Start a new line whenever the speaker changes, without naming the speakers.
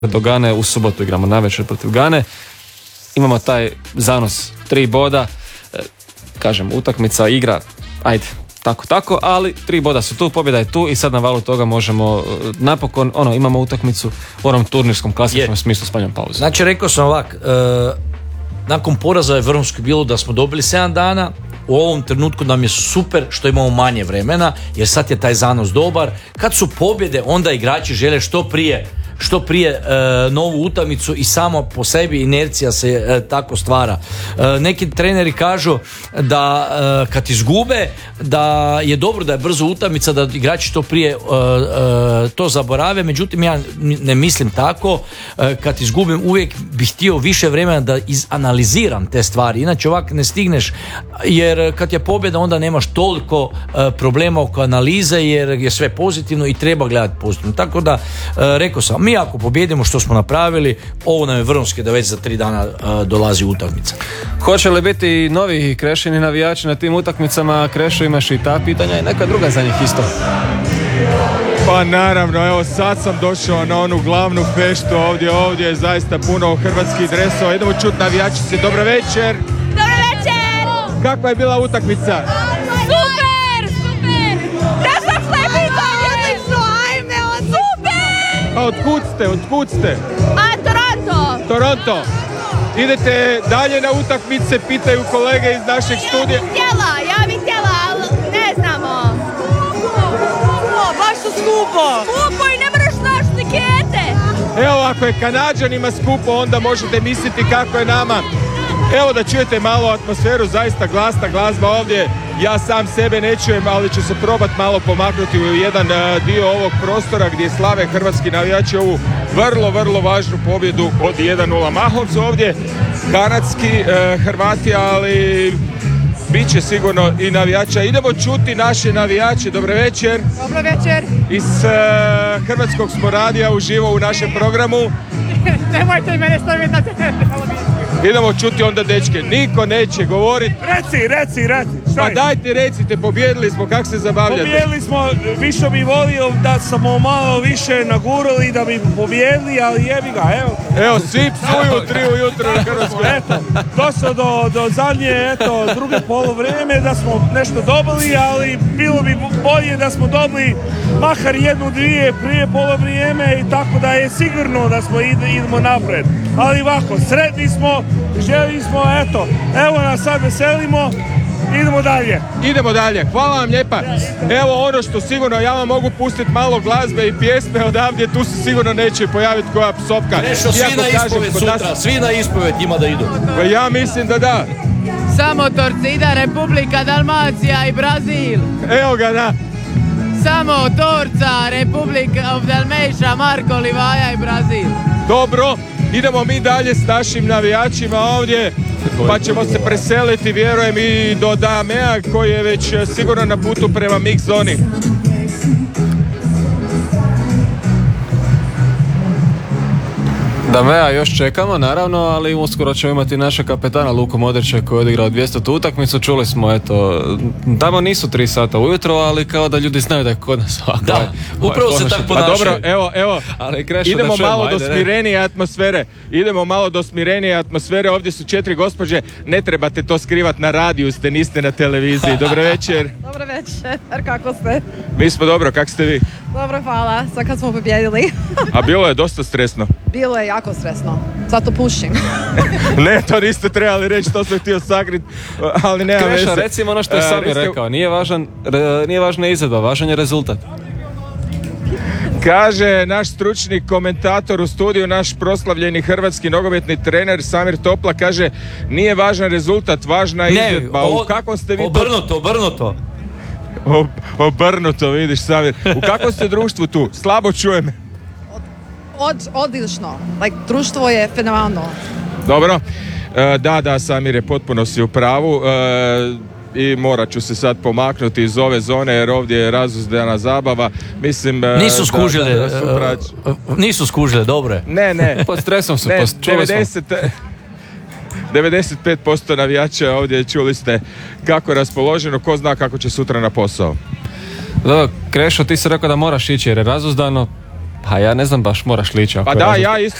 do Gane, u subotu igramo navečer protiv Gane. Imamo taj zanos 3 boda, kažem, utakmica, igra, ajde, tako, ali 3 boda su tu, pobjeda je tu i sad na valu toga možemo napokon, imamo utakmicu u onom turnirskom klasičnom smislu s manjom pauze.
Znači, rekao sam ovak, nakon poraza je vrhunski bilo da smo dobili 7 dana, u ovom trenutku nam je super što imamo manje vremena, jer sad je taj zanos dobar. Kad su pobjede, onda igrači žele što prije novu utakmicu i samo po sebi inercija se tako stvara. Neki treneri kažu da kad izgube, da je dobro da je brzo utakmica, da igrači što prije to zaborave, međutim ja ne mislim tako. Kad izgubim, uvijek bih htio više vremena da izanaliziram te stvari, inače ovak ne stigneš, jer kad je pobjeda onda nemaš toliko problema oko analize, jer je sve pozitivno i treba gledati pozitivno. Tako da, rekao sam, mi ako pobjedimo što smo napravili, ovo nam je vrhunski da već za 3 dana dolazi utakmica.
Hoće li biti novi Krešini navijači na tim utakmicama? Krešo, imaš i ta pitanja i neka druga za njih isto?
Pa naravno, evo sad sam došao na onu glavnu feštu, ovdje je zaista puno hrvatskih dresova. Idemo čuti navijačice, dobro večer!
Dobro večer!
Kakva je bila utakmica?
Super! Ja sam slepica! Ajme, super!
A otkud ste? Toronto! Idete dalje na utakmice, pitaju kolege iz našeg studija.
Ja bih htjela, ali ne znamo.
Baš su skupo!
Skupo i ne moraš naš tikete!
Evo, ako je Kanađanima skupo, onda možete misliti kako je nama. Evo da čujete malo atmosferu, zaista glasna glazba ovdje. Ja sam sebe ne čujem, ali ću se probati malo pomaknuti u jedan dio ovog prostora gdje slave hrvatski navijači ovu vrlo važnu pobjedu od 1-0. Mahom su ovdje kanadski Hrvati, ali bit će sigurno i navijača. Idemo čuti naše navijače. Dobro večer.
Dobro večer.
Iz Hrvatskog smo radija uživo u našem programu.
Nemojte mene staviti na televiziju.
Idemo čuti onda dečke. Niko neće govoriti.
Reci.
Pa dajte recite, pobjedili smo, kako se zabavljate?
Pobjedili smo, više bi volio da smo malo više nagurali da bi pobjedili, ali jebi ga, evo.
Evo, svi psuju 3 ujutro na Hrvatskoj.
Eto, došlo do zadnje, druge polovreme da smo nešto dobili, ali bilo bi bolje da smo dobili makar 1-2 prije polovrijeme i tako da je sigurno da smo idemo napred. Ali ovako, sretni smo, želi smo, evo nas sad veselimo. Idemo dalje, hvala vam lijepa.
Evo ono što sigurno, ja vam mogu pustiti malo glazbe i pjesme odavdje, tu se sigurno neće pojaviti koja psovka.
Nešto, svi na ispoved sutra, svi na ispoved ima da idu.
Pa ja mislim da da.
Samo Torcida, Republika Dalmacija i Brazil.
Evo ga, da.
Samo Torca, Republika of Dalmatia, Marko Livaja i Brazil.
Dobro, idemo mi dalje s našim navijačima ovdje, pa ćemo se preseliti, vjerujem, i do Damea koji je već sigurno na putu prema mix zoni.
Damea još čekamo, naravno, ali uskoro ćemo imati našeg kapetana Luku Modrića koji je odigrao 200. utakmicu. Čuli smo, tamo nisu 3 sata ujutro, ali kao da ljudi znaju da je kod nas ovako.
Da, upravo se tako ponašaju.
Dobro, evo, idemo malo do smirenije atmosfere, ovdje su 4 gospođe, ne trebate to skrivati na radiju, niste na televiziji. Dobro večer.
Dobro večer, kako ste?
Mi smo dobro, kako ste vi?
Dobro, hvala, sad kad smo pobjedili.
A bilo je dosta stresno.
Bilo je jako stresno, zato pušim.
Ne, to niste trebali reći, to sam htio sakriti, ali nema veze.
Kreša, recimo ono što je Samir rekao, nije važna izvedba, važan je rezultat.
Kaže naš stručni komentator u studiju, naš proslavljeni hrvatski nogometni trener Samir Topla, kaže nije važan rezultat, važna izvedba. U kakvom ste vi...
Obrnuto.
Obrnuto, vidiš Samir. U kakvom ste društvu tu? Slabo čujem.
Odlično. Društvo je fenomenalno.
Dobro. Da, Samire, potpuno si u pravu. I morat ću se sad pomaknuti iz ove zone jer ovdje je razuzdana zabava. Mislim,
nisu skužile, dobro je.
Ne.
Pod stresom su,
95% navijača ovdje, čuli ste kako je raspoloženo, ko zna kako će sutra na posao.
Krešo, ti si rekao da moraš ići jer je razuzdano. Pa ja ne znam baš, moraš li ići. ako
Pa
je
da,
razlog.
ja isto